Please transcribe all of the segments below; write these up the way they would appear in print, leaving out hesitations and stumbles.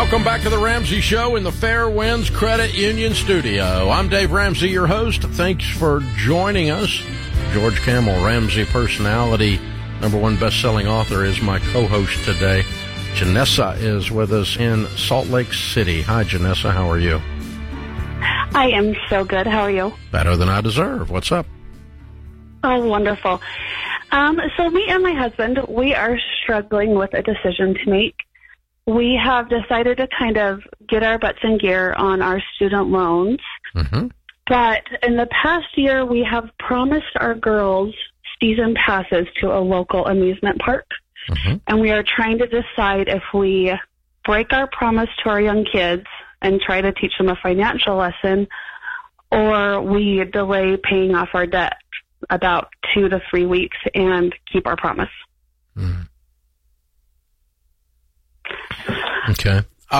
Welcome back to the Ramsey Show in the Fairwinds Credit Union studio. I'm Dave Ramsey, your host. Thanks for joining us. George Kamel, Ramsey personality, #1 best-selling author, is my co-host today. Janessa is with us in Salt Lake City. Hi, Janessa. How are you? I am so good. How are you? Better than I deserve. What's up? Oh, wonderful. So me and my husband, we are struggling with a decision to make. We have decided to kind of get our butts in gear on our student loans. Mm-hmm. But in the past year, we have promised our girls season passes to a local amusement park. Mm-hmm. And we are trying to decide if we break our promise to our young kids and try to teach them a financial lesson, or we delay paying off our debt about 2 to 3 weeks and keep our promise. Mm-hmm. Okay.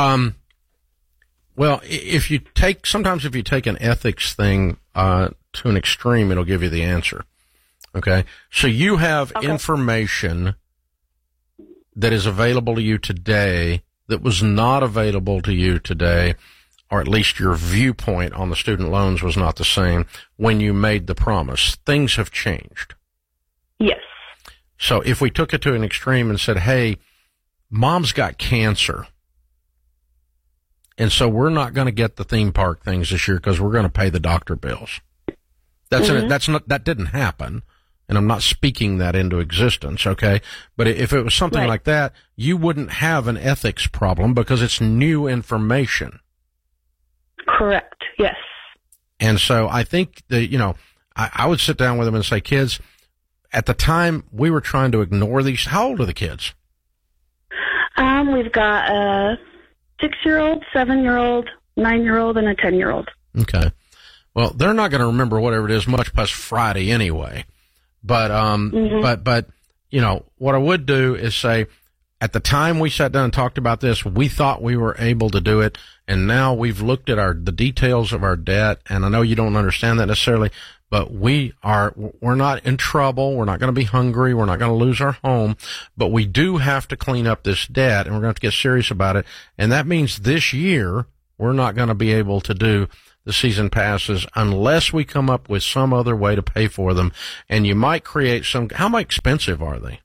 Well, sometimes if you take an ethics thing to an extreme, it'll give you the answer. Okay. So you have information that is available to you today that was not available to you today, or at least your viewpoint on the student loans was not the same when you made the promise. Things have changed. Yes. So if we took it to an extreme and said, hey, Mom's got cancer, and so we're not going to get the theme park things this year because we're going to pay the doctor bills. That didn't happen, and I'm not speaking that into existence, okay? But if it was something like that, you wouldn't have an ethics problem because it's new information. Correct, yes. And so I think that, I would sit down with them and say, kids, at the time we were trying to ignore these. How old are the kids? We've got a 6-year-old, 7-year-old, 9-year-old, and a 10-year-old. Okay. Well, they're not going to remember whatever it is much past Friday anyway. But, but, what I would do is say, at the time we sat down and talked about this, we thought we were able to do it. And now we've looked at the details of our debt. And I know you don't understand that necessarily, but we're not in trouble. We're not going to be hungry. We're not going to lose our home, but we do have to clean up this debt, and we're going to have to get serious about it. And that means this year we're not going to be able to do the season passes unless we come up with some other way to pay for them. And you might create how expensive are they?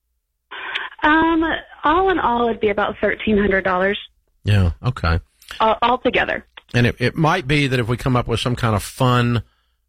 All in all, it'd be about $1,300. Yeah. Okay. All together. And it might be that if we come up with some kind of fun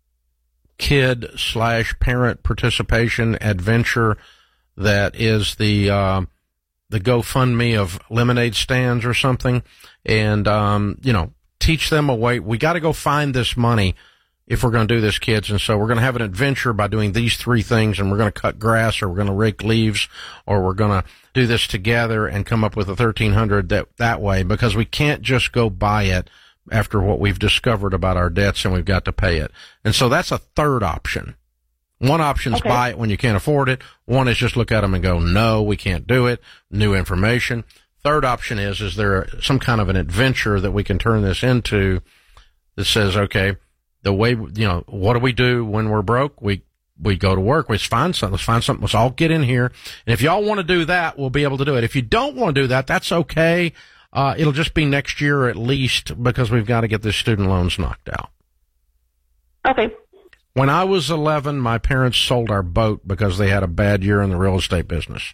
kid/parent participation adventure that is the GoFundMe of lemonade stands or something, and teach them a way. We got to go find this money if we're going to do this, kids. And so we're going to have an adventure by doing these 3 things, and we're going to cut grass, or we're going to rake leaves, or we're going to do this together and come up with a $1,300 that way, because we can't just go buy it after what we've discovered about our debts and we've got to pay it. And so that's a third option. One option is buy it when you can't afford it. One is just look at them and go, no, we can't do it. New information. Third option is there some kind of an adventure that we can turn this into that says, okay, the way, what do we do when we're broke? We go to work. Let's find something. Let's all get in here. And if y'all want to do that, we'll be able to do it. If you don't want to do that, that's okay. It'll just be next year at least, because we've got to get the student loans knocked out. Okay. When I was 11, my parents sold our boat because they had a bad year in the real estate business.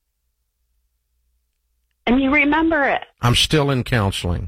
And you remember it. I'm still in counseling.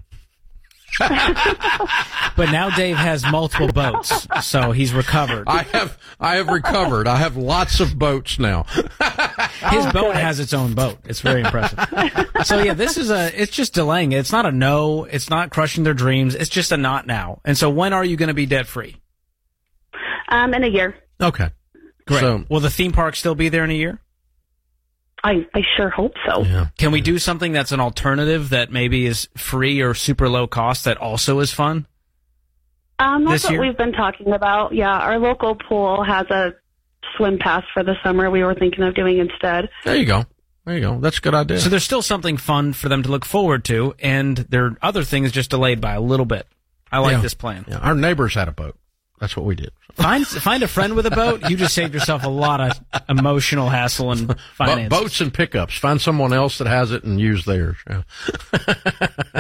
But now Dave has multiple boats, so he's recovered. I have recovered. I have lots of boats now. His boat has its own boat. It's very impressive. So yeah, it's just delaying it. It's not a no. It's not crushing their dreams. It's just a not now. And so when are you going to be debt free? In a year. Okay. Great. So, will the theme park still be there in a year? I sure hope so. Yeah. Can we do something that's an alternative that maybe is free or super low cost that also is fun? That's what we've been talking about. Yeah, our local pool has a swim pass for the summer we were thinking of doing instead. There you go. That's a good idea. So there's still something fun for them to look forward to, and their other thing is just delayed by a little bit. I like this plan. Yeah. Our neighbors had a boat. That's what we did. Find a friend with a boat. You just saved yourself a lot of emotional hassle and finances. Boats and pickups. Find someone else that has it and use theirs. Yeah. That's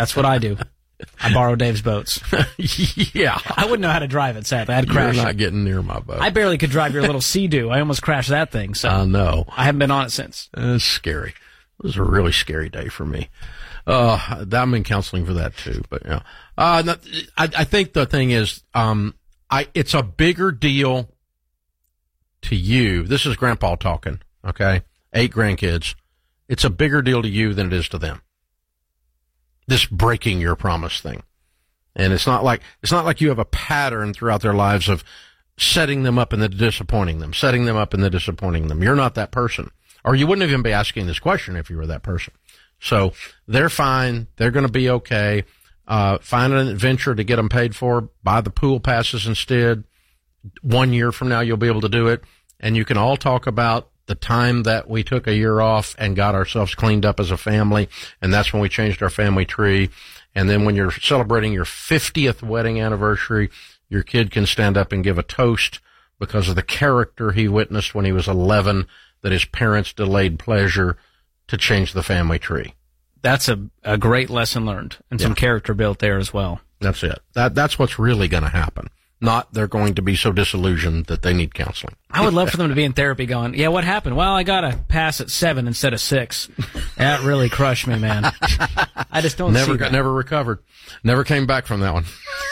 That's what I do. I borrow Dave's boats. Yeah. I wouldn't know how to drive it, sadly. I'd crash You're not it. getting near my boat. I barely could drive your little Sea-Doo. I almost crashed that thing. So I know. I haven't been on it since. It's scary. It was a really scary day for me. I'm in counseling for that too, but you know, I think the thing is, it's a bigger deal to you. This is Grandpa talking. Okay. 8 grandkids. It's a bigger deal to you than it is to them. This breaking your promise thing. And it's not like you have a pattern throughout their lives of setting them up and then disappointing them, setting them up and then disappointing them. You're not that person. Or you wouldn't even be asking this question if you were that person. So they're fine. They're going to be okay. Find an adventure to get them paid for. Buy the pool passes instead. 1 year from now, you'll be able to do it. And you can all talk about the time that we took a year off and got ourselves cleaned up as a family. And that's when we changed our family tree. And then when you're celebrating your 50th wedding anniversary, your kid can stand up and give a toast because of the character he witnessed when he was 11, that his parents delayed pleasure to change the family tree. That's a great lesson learned and some character built there as well. That's it. That's what's really going to happen. Not they're going to be so disillusioned that they need counseling. I would love for them to be in therapy going, yeah, what happened? Well, I got a pass at 7 instead of 6. That really crushed me, man. I just don't see that. Never recovered. Never came back from that one.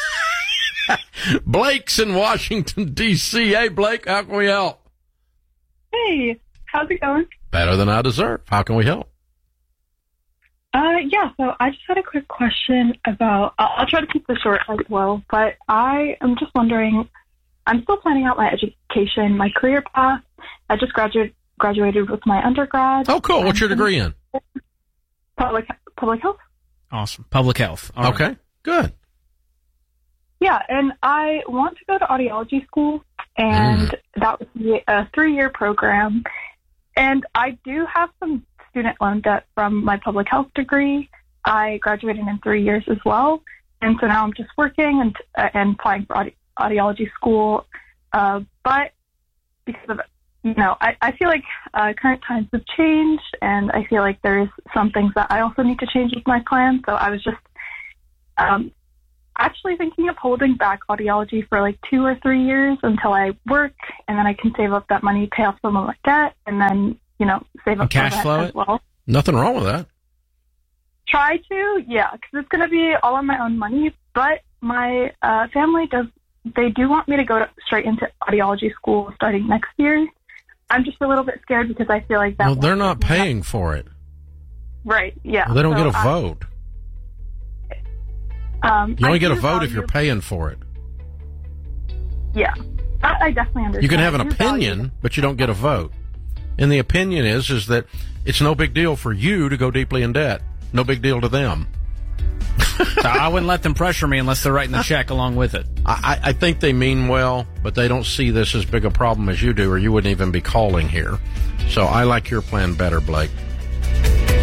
Blake's in Washington, D.C. Hey, Blake, how can we help? Hey, how's it going? Better than I deserve. How can we help? Yeah, so I just had a quick question about, I'll try to keep this short as well, but I am just wondering, I'm still planning out my education, my career path. I just graduated with my undergrad. Oh, cool. What's your degree in? Public health. Awesome. Public health. All okay, right. Good. Yeah, and I want to go to audiology school, and that would be a 3-year program. And I do have some student loan debt from my public health degree. I graduated in 3 years as well. And so now I'm just working and applying for audiology school. But because of, I feel like current times have changed, and I feel like there's some things that I also need to change with my plan. So I was just actually thinking of holding back audiology for like 2 or 3 years until I work, and then I can save up that money, pay off some of my debt, and then, save up cash flow as well. Nothing wrong with that. Try to, yeah, because it's going to be all on my own money, but my family they do want me to go straight into audiology school starting next year. I'm just a little bit scared because I feel like that. Well, they're not paying for it. Right, yeah. Well, they don't get a vote. You only get a vote if you're paying for it. Yeah, I definitely understand. You can have an opinion, but you don't get a vote. And the opinion is that it's no big deal for you to go deeply in debt. No big deal to them. So I wouldn't let them pressure me unless they're writing the check along with it. I think they mean well, but they don't see this as big a problem as you do, or you wouldn't even be calling here. So I like your plan better, Blake.